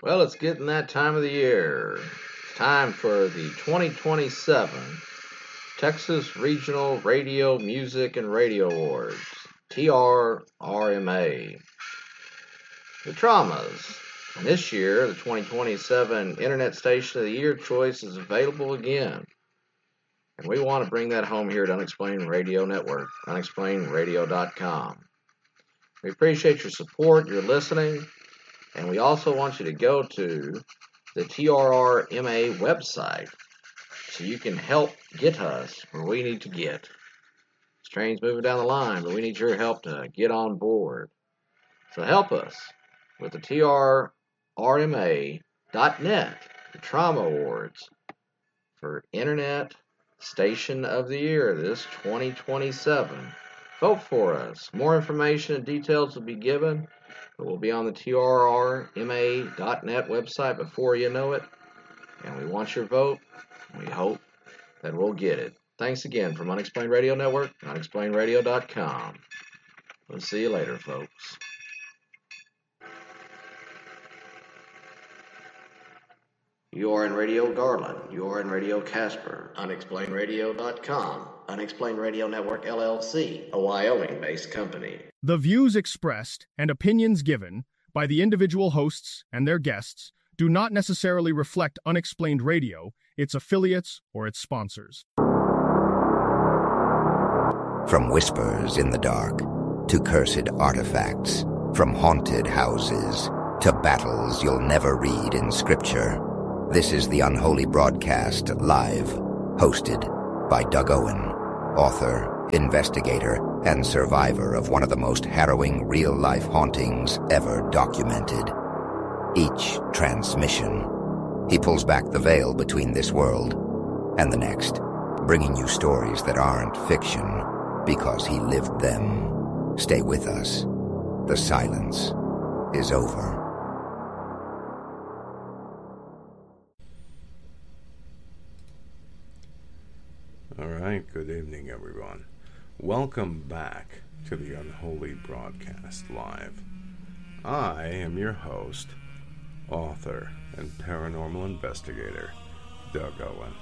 Well, it's getting that time of the year. It's time for the 2027 Texas Regional Radio Music and Radio Awards, TRRMA. The Traumas. And this year, the 2027 Internet Station of the Year choice is available again. And we want to bring that home here at Unexplained Radio Network, unexplainedradio.com. We appreciate your support, your listening, and we also want you to go to the TRRMA website so you can help get us where we need to get. This train's moving down the line, but we need your help to get on board. So help us with the TRRMA.net, the Trauma Awards for Internet Station of the Year this 2027. Vote for us. More information and details will be given. It will be on the TRRMA.net website before you know it. And we want your vote. We hope that we'll get it. Thanks again from Unexplained Radio Network, unexplainedradio.com. We'll see you later, folks. You are in Radio Garland. You are in Radio Casper. UnexplainedRadio.com. Unexplained Radio Network, LLC, a Wyoming-based company. The views expressed and opinions given by the individual hosts and their guests do not necessarily reflect Unexplained Radio, its affiliates, or its sponsors. From whispers in the dark to cursed artifacts, from haunted houses to battles you'll never read in Scripture, this is the Unholy Broadcast Live, hosted by Doug Owen, author, investigator, and survivor of one of the most harrowing real-life hauntings ever documented. Each transmission, he pulls back the veil between this world and the next, bringing you stories that aren't fiction because he lived them. Stay with us. The silence is over. All right, good evening, everyone. Welcome back to the Unholy Broadcast Live. I am your host, author, and paranormal investigator, Doug Owen.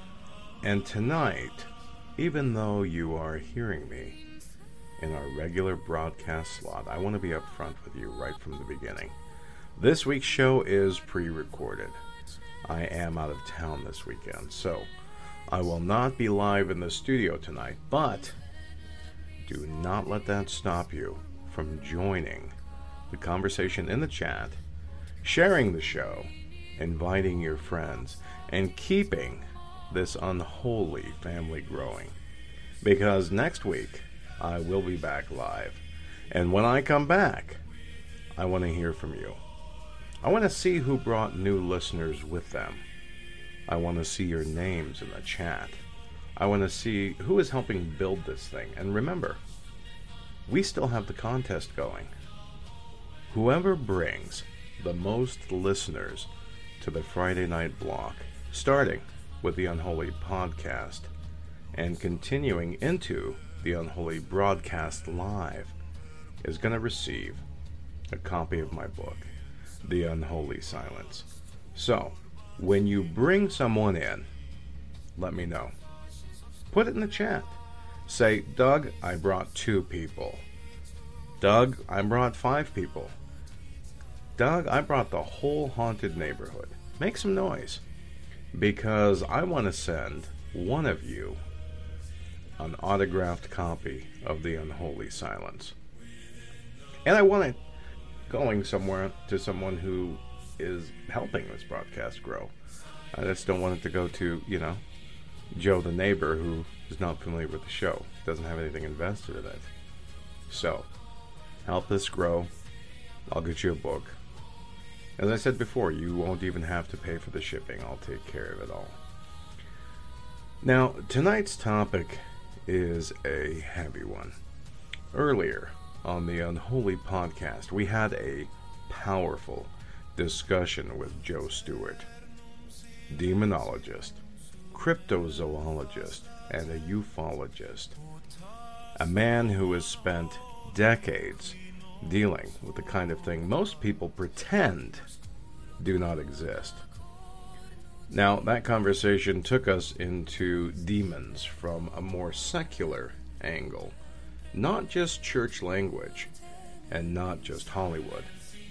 And tonight, even though you are hearing me in our regular broadcast slot, I want to be upfront with you right from the beginning. This week's show is pre-recorded. I am out of town this weekend, so I will not be live in the studio tonight, but do not let that stop you from joining the conversation in the chat, sharing the show, inviting your friends, and keeping this unholy family growing. Because next week, I will be back live. And when I come back, I want to hear from you. I want to see who brought new listeners with them. I want to see your names in the chat. I want to see who is helping build this thing. And remember, we still have the contest going. Whoever brings the most listeners to the Friday night block, starting with the Unholy Podcast and continuing into the Unholy Broadcast Live, is going to receive a copy of my book, The Unholy Silence. So, when you bring someone in, let me know. Put it in the chat. Say, Doug, I brought 2 people. Doug, I brought 5 people. Doug, I brought the whole haunted neighborhood. Make some noise. Because I want to send one of you an autographed copy of The Unholy Silence. And I want it going somewhere to someone who is helping this broadcast grow. I just don't want it to go to, Joe the neighbor who is not familiar with the show, doesn't have anything invested in it. So, help this grow. I'll get you a book. As I said before, you won't even have to pay for the shipping. I'll take care of it all. Now, tonight's topic is a heavy one. Earlier on the Unholy Podcast, we had a powerful discussion with Joe Stewart, demonologist, cryptozoologist, and a ufologist. A man who has spent decades dealing with the kind of thing most people pretend do not exist. Now, that conversation took us into demons from a more secular angle, not just church language, and not just Hollywood.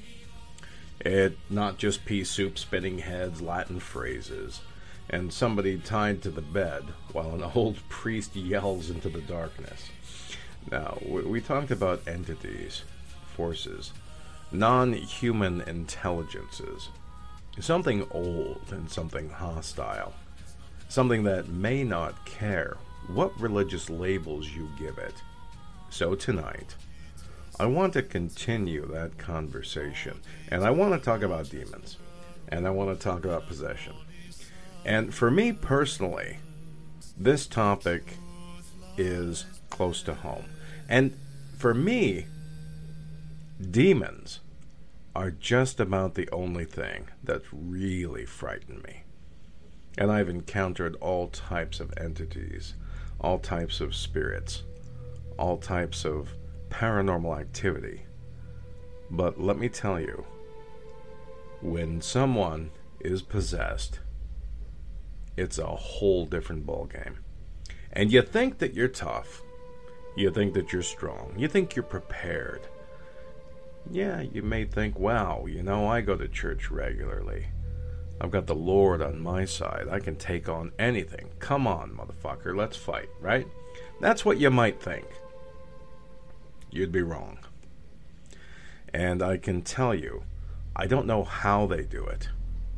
Not just pea soup, spitting heads, Latin phrases, and somebody tied to the bed while an old priest yells into the darkness. Now, we talked about entities, forces, non-human intelligences, something old and something hostile, something that may not care what religious labels you give it. So tonight, I want to continue that conversation, and I want to talk about demons, and I want to talk about possession. And for me personally, this topic is close to home. And for me, demons are just about the only thing that really frightened me. And I've encountered all types of entities, all types of spirits, all types of paranormal activity. But let me tell you, when someone is possessed, it's a whole different ballgame. And you think that you're tough. You think that you're strong. You think you're prepared. Yeah, you may think, wow, I go to church regularly. I've got the Lord on my side. I can take on anything. Come on, motherfucker, let's fight, right? That's what you might think. You'd be wrong. And I can tell you, I don't know how they do it.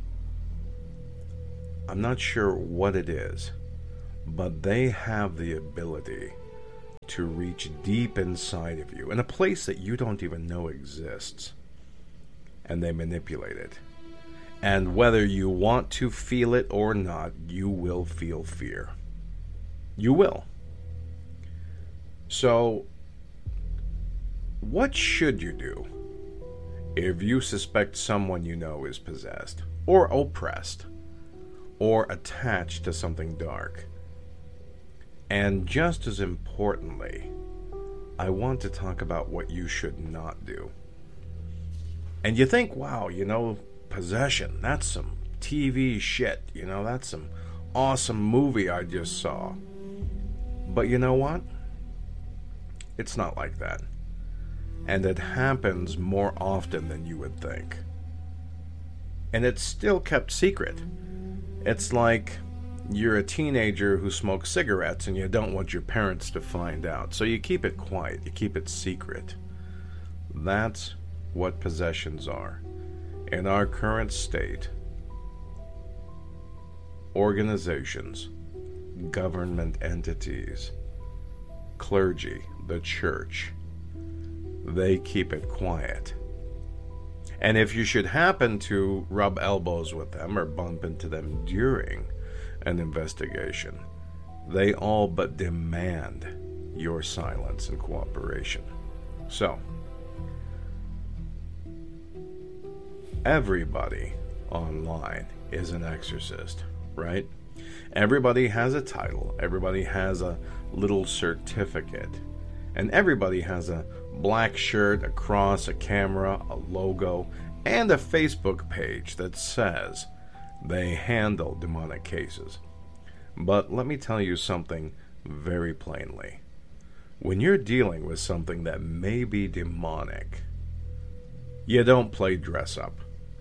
I'm not sure what it is, but they have the ability to reach deep inside of you, in a place that you don't even know exists, and they manipulate it. And whether you want to feel it or not, you will feel fear. You will. So, what should you do if you suspect someone you know is possessed, or oppressed, or attached to something dark? And just as importantly, I want to talk about what you should not do. And you think, wow, possession, that's some TV shit, that's some awesome movie I just saw. But you know what? It's not like that. And it happens more often than you would think. And it's still kept secret. It's like you're a teenager who smokes cigarettes and you don't want your parents to find out. So you keep it quiet, you keep it secret. That's what possessions are. In our current state, organizations, government entities, clergy, the church, they keep it quiet. And if you should happen to rub elbows with them or bump into them during an investigation, they all but demand your silence and cooperation. So, everybody online is an exorcist, right? Everybody has a title, everybody has a little certificate, and everybody has a black shirt, a cross, a camera, a logo, and a Facebook page that says they handle demonic cases. But let me tell you something very plainly. When you're dealing with something that may be demonic, you don't play dress up.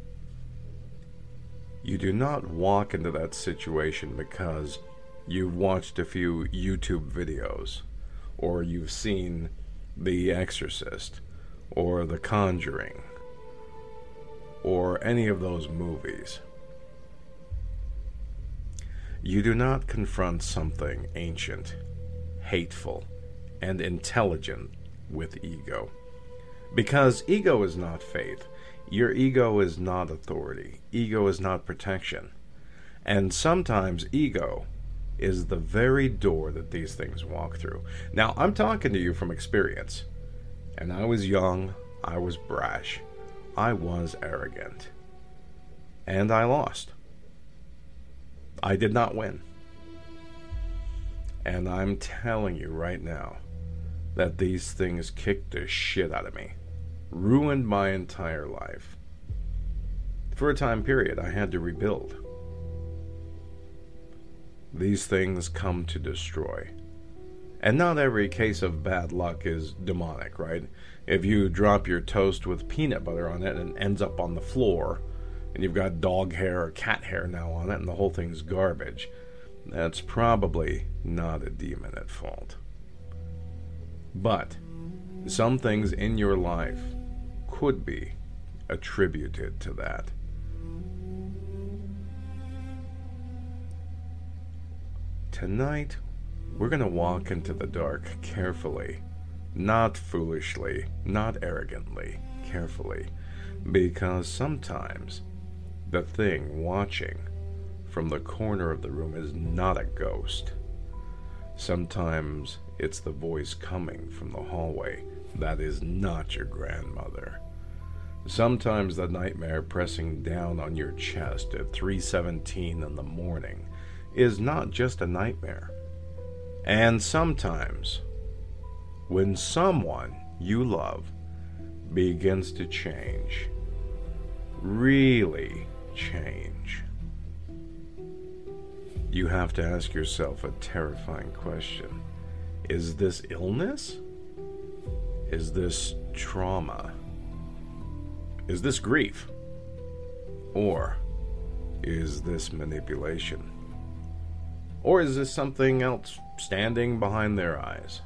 You do not walk into that situation because you've watched a few YouTube videos, or you've seen The Exorcist, or The Conjuring, or any of those movies. You do not confront something ancient, hateful, and intelligent with ego. Because ego is not faith. Your ego is not authority. Ego is not protection. And sometimes ego is the very door that these things walk through. Now, I'm talking to you from experience. And I was young, I was brash, I was arrogant. And I lost. I did not win. And I'm telling you right now that these things kicked the shit out of me. Ruined my entire life. For a time period, I had to rebuild. These things come to destroy. And not every case of bad luck is demonic, right? If you drop your toast with peanut butter on it and it ends up on the floor, and you've got dog hair or cat hair now on it, and the whole thing's garbage, that's probably not a demon at fault. But some things in your life could be attributed to that. Tonight, we're going to walk into the dark carefully, not foolishly, not arrogantly, carefully, because sometimes the thing watching from the corner of the room is not a ghost. Sometimes it's the voice coming from the hallway that is not your grandmother. Sometimes the nightmare pressing down on your chest at 3:17 in the morning is not just a nightmare. And sometimes, when someone you love begins to change, really change, you have to ask yourself a terrifying question. Is this illness? Is this trauma? Is this grief? Or is this manipulation? Or is this something else standing behind their eyes?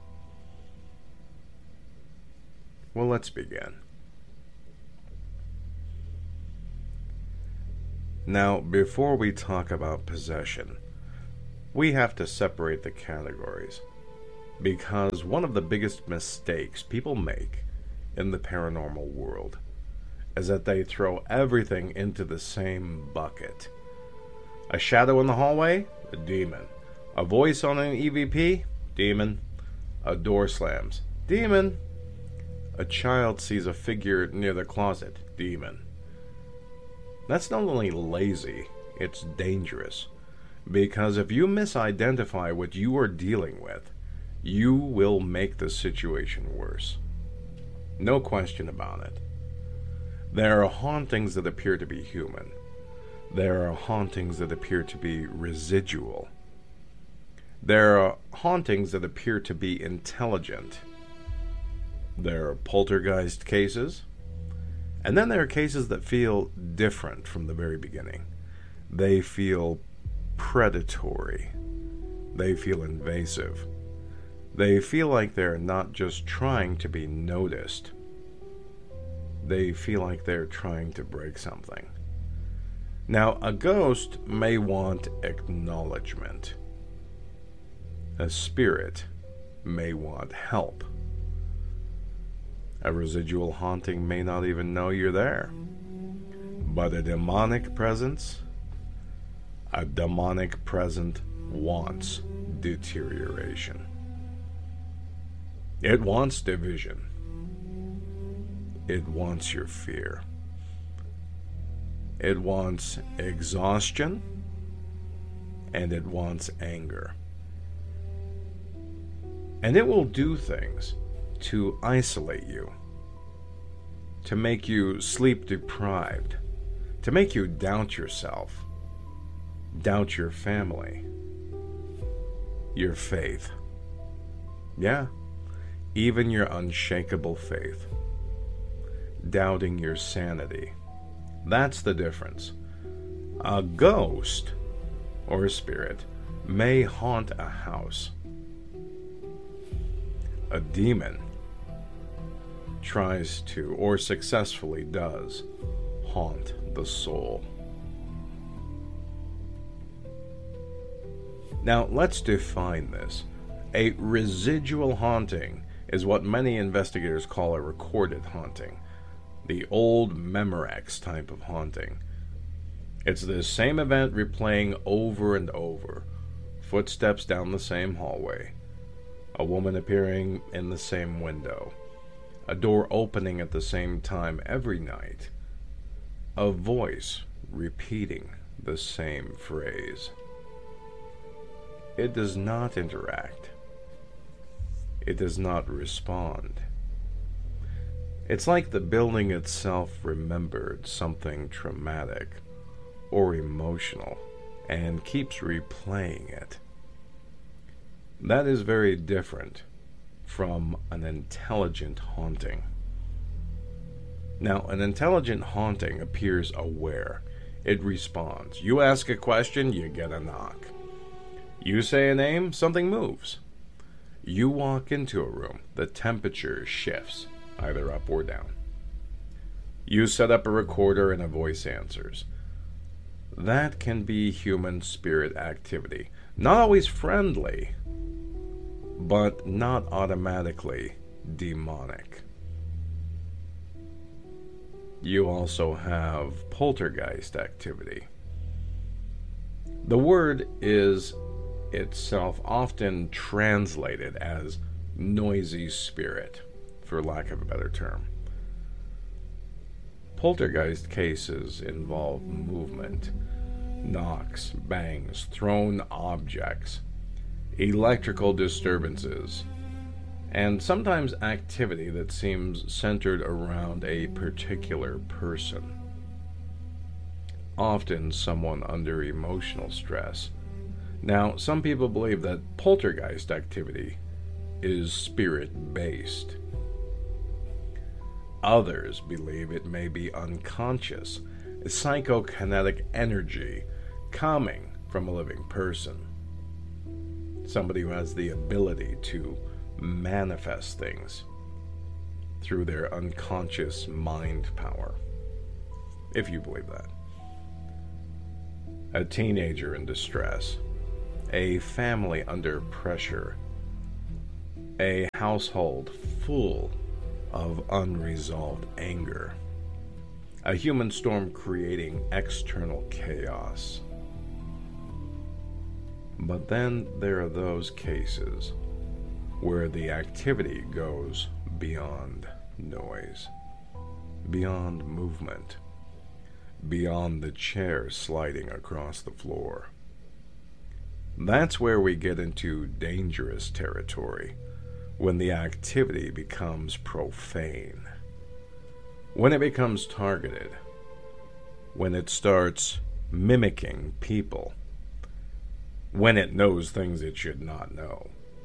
Well, let's begin. Now, before we talk about possession, we have to separate the categories, because one of the biggest mistakes people make in the paranormal world is that they throw everything into the same bucket. A shadow in the hallway? A demon. A voice on an EVP? Demon. A door slams? Demon. A child sees a figure near the closet? Demon. That's not only lazy, it's dangerous. Because if you misidentify what you are dealing with, you will make the situation worse. No question about it. There are hauntings that appear to be human. There are hauntings that appear to be residual. There are hauntings that appear to be intelligent. There are poltergeist cases. And then there are cases that feel different from the very beginning. They feel predatory. They feel invasive. They feel like they're not just trying to be noticed. They feel like they're trying to break something. Now, a ghost may want acknowledgement. A spirit may want help. A residual haunting may not even know you're there. But a demonic presence wants deterioration. It wants division. It wants your fear. It wants exhaustion, and it wants anger. And it will do things to isolate you, to make you sleep deprived, to make you doubt yourself, doubt your family, your faith. Yeah, even your unshakable faith. Doubting your sanity. That's the difference. A ghost or a spirit may haunt a house. A demon tries to, or successfully does, haunt the soul. Now, let's define this. A residual haunting is what many investigators call a recorded haunting. The old Memorex type of haunting. It's the same event replaying over and over. Footsteps down the same hallway. A woman appearing in the same window. A door opening at the same time every night. A voice repeating the same phrase. It does not interact. It does not respond. It's like the building itself remembered something traumatic or emotional and keeps replaying it. That is very different from an intelligent haunting. Now, an intelligent haunting appears aware. It responds. You ask a question, you get a knock. You say a name, something moves. You walk into a room, the temperature shifts, either up or down. You set up a recorder and a voice answers. That can be human spirit activity. Not always friendly, but not automatically demonic. You also have poltergeist activity. The word is itself often translated as noisy spirit, for lack of a better term. Poltergeist cases involve movement, knocks, bangs, thrown objects, electrical disturbances, and sometimes activity that seems centered around a particular person. Often someone under emotional stress. Now, some people believe that poltergeist activity is spirit-based. Others believe it may be unconscious, psychokinetic energy coming from a living person. Somebody who has the ability to manifest things through their unconscious mind power, if you believe that. A teenager in distress, a family under pressure, a household full of unresolved anger, a human storm creating external chaos. But then there are those cases where the activity goes beyond noise, beyond movement, beyond the chair sliding across the floor. That's where we get into dangerous territory, when the activity becomes profane, when it becomes targeted, when it starts mimicking people, when it knows things it should not know,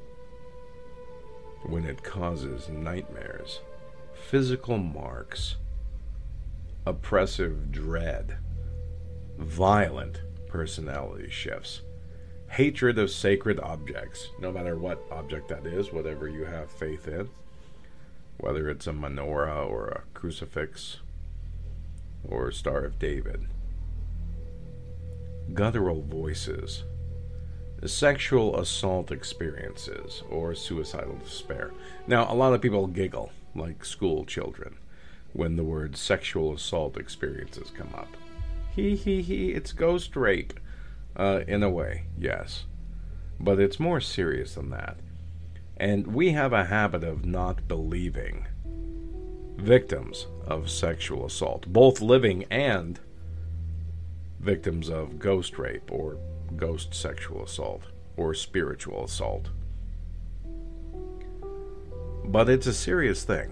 when it causes nightmares, physical marks, oppressive dread, violent personality shifts, hatred of sacred objects, no matter what object that is, whatever you have faith in, whether it's a menorah or a crucifix or Star of David, guttural voices, sexual assault experiences, or suicidal despair. Now, a lot of people giggle, like school children, when the word sexual assault experiences come up. It's ghost rape. In a way, yes. But it's more serious than that. And we have a habit of not believing victims of sexual assault, both living and victims of ghost rape or ghost sexual assault or spiritual assault. But it's a serious thing.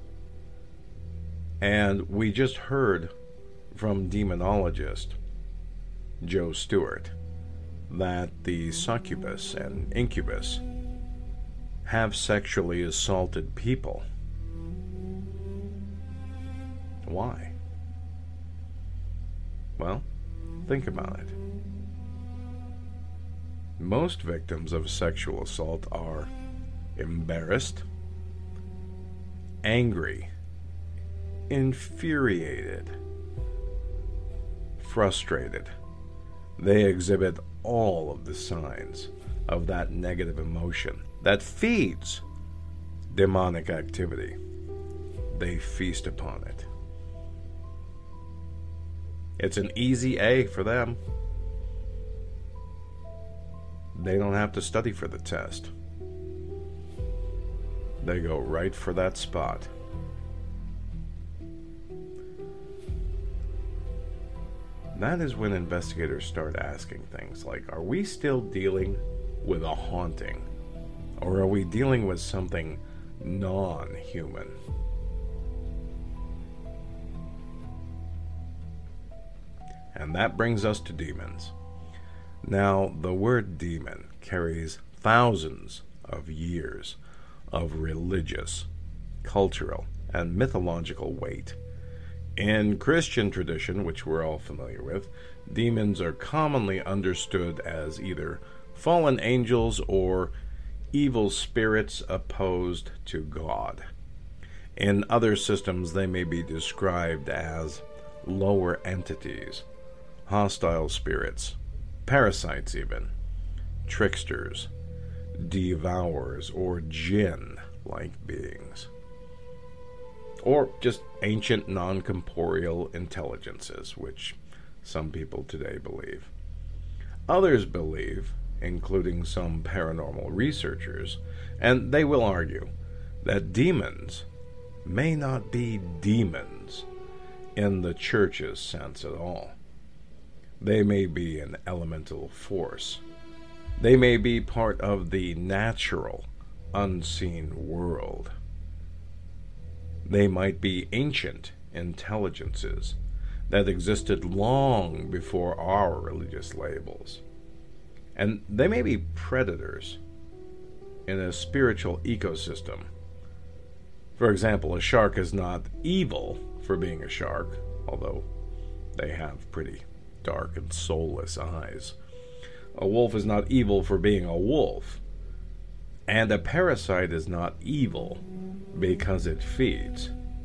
And we just heard from demonologist Joe Stewart that the succubus and incubus have sexually assaulted people. Why? Well, think about it. Most victims of sexual assault are embarrassed, angry, infuriated, frustrated. They exhibit all of the signs of that negative emotion that feeds demonic activity. They feast upon it. It's an easy A for them. They don't have to study for the test. They go right for that spot. That is when investigators start asking things like, are we still dealing with a haunting? Or are we dealing with something non-human? And that brings us to demons. Now, the word demon carries thousands of years of religious, cultural, and mythological weight. In Christian tradition, which we're all familiar with, demons are commonly understood as either fallen angels or evil spirits opposed to God. In other systems, they may be described as lower entities, hostile spirits, parasites even, tricksters, devourers, or jinn-like beings, or just ancient non-corporeal intelligences, which some people today believe. Others believe, including some paranormal researchers, and they will argue, that demons may not be demons in the church's sense at all. They may be an elemental force. They may be part of the natural, unseen world. They might be ancient intelligences that existed long before our religious labels. And they may be predators in a spiritual ecosystem. For example, a shark is not evil for being a shark, although they have pretty dark and soulless eyes. A wolf is not evil for being a wolf. And a parasite is not evil because it feeds.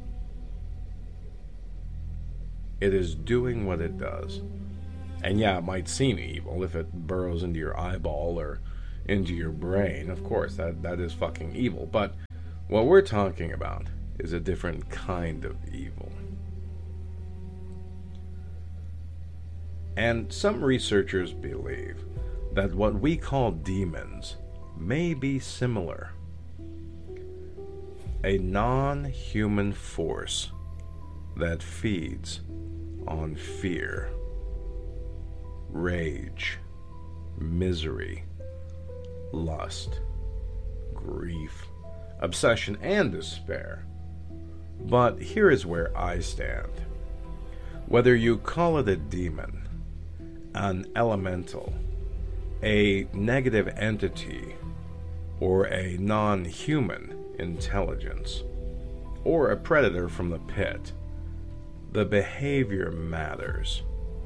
It is doing what it does. And yeah, it might seem evil if it burrows into your eyeball or into your brain. Of course, that is fucking evil. But what we're talking about is a different kind of evil. And some researchers believe that what we call demons may be similar. A non-human force that feeds on fear, rage, misery, lust, grief, obsession, and despair. But here is where I stand. Whether you call it a demon, an elemental, a negative entity, or a non-human intelligence, or a predator from the pit, the behavior matters.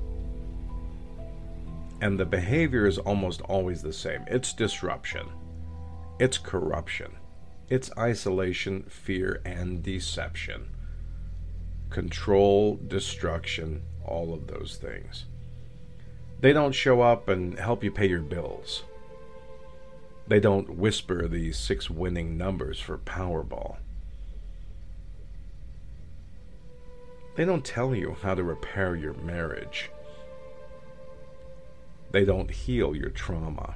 And the behavior is almost always the same. It's disruption. It's corruption. It's isolation, fear, and deception. Control, destruction, all of those things. They don't show up and help you pay your bills. They don't whisper the 6 winning numbers for Powerball. They don't tell you how to repair your marriage. They don't heal your trauma.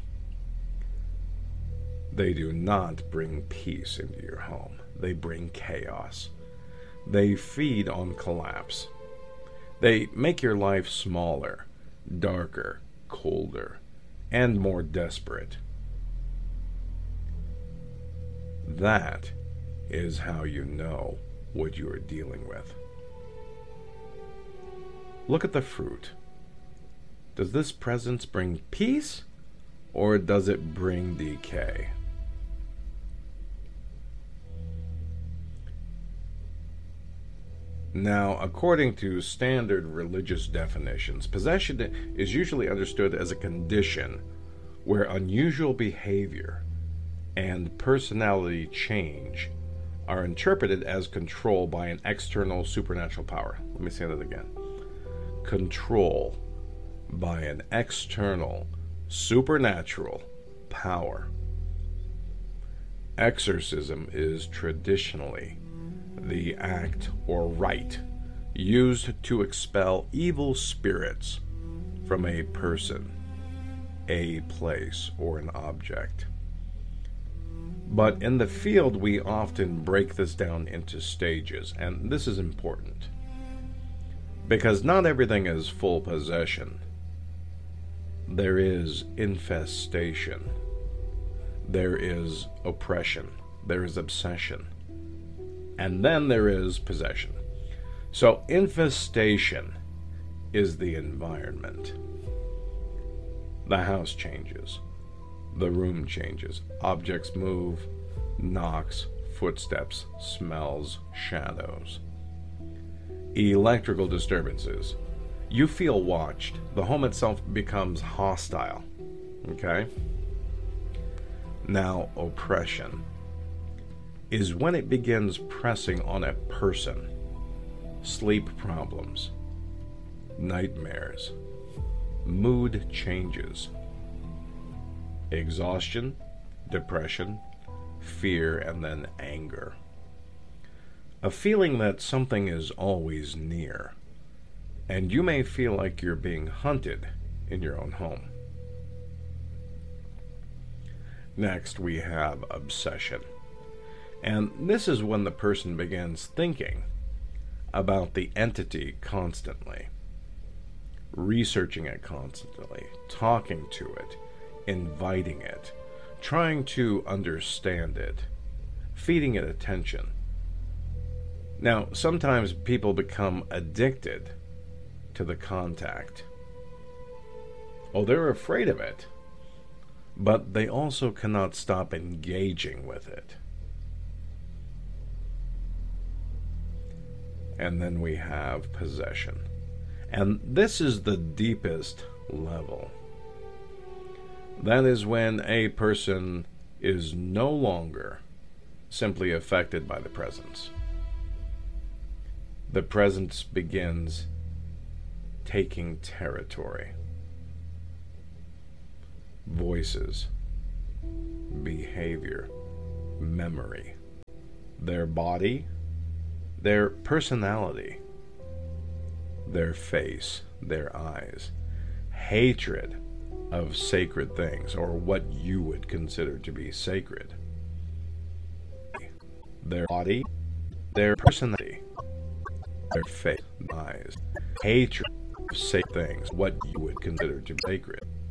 They do not bring peace into your home. They bring chaos. They feed on collapse. They make your life smaller, darker, colder, and more desperate. That is how you know what you are dealing with. Look at the fruit. Does this presence bring peace, or does it bring decay? Now, according to standard religious definitions, possession is usually understood as a condition where unusual behavior and personality change are interpreted as control by an external supernatural power. Let me say that again. Control by an external supernatural power. Exorcism is traditionally the act or rite used to expel evil spirits from a person, a place, or an object. But in the field, we often break this down into stages, and this is important because not everything is full possession. There is infestation. There is oppression. There is obsession. And then there is possession. So infestation is the environment. The house changes. The room changes. Objects move, knocks, footsteps, smells, shadows. Electrical disturbances. You feel watched. The home itself becomes hostile. Okay? Now, oppression is when it begins pressing on a person. Sleep problems, nightmares, mood changes, exhaustion, depression, fear, and then anger. A feeling that something is always near, and you may feel like you're being hunted in your own home. Next, we have obsession. And this is when the person begins thinking about the entity constantly, researching it constantly, talking to it, inviting it, trying to understand it, feeding it attention. Now, sometimes people become addicted to the contact. Oh, they're afraid of it, but they also cannot stop engaging with it. And then we have possession. And this is the deepest level. That is when a person is no longer simply affected by the presence. The presence begins taking territory. Voices, behavior, memory, their body, their personality, their face, their eyes, hatred of sacred things, or what you would consider to be sacred, their body, their personality, their face, eyes, hatred of sacred things, what you would consider to be sacred,